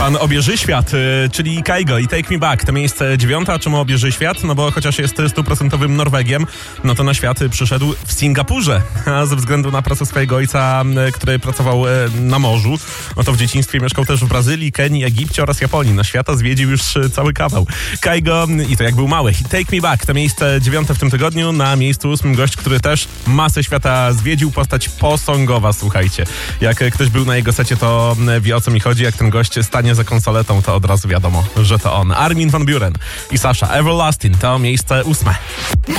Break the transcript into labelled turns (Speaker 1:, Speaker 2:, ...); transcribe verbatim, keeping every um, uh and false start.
Speaker 1: Pan obieży świat, czyli Kygo i Take Me Back. To miejsce dziewiąte, a czemu obieży świat? No bo chociaż jest stuprocentowym Norwegiem, no to na świat przyszedł w Singapurze. A ze względu na pracę swojego ojca, który pracował na morzu, no to w dzieciństwie mieszkał też w Brazylii, Kenii, Egipcie oraz Japonii. Na świata zwiedził już cały kawał. Kygo i to jak był mały. I Take Me Back to miejsce dziewiąte w tym tygodniu. Na miejscu ósmym gość, który też masę świata zwiedził, postać posongowa, słuchajcie. Jak ktoś był na jego secie, to wie, o co mi chodzi. Jak ten gość stanie za konsoletą, to od razu wiadomo, że to on. Armin van Buuren i Sasha. Everlasting to miejsce ósme.